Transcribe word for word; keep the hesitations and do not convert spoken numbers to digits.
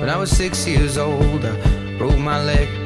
When I was six years old, I broke my leg.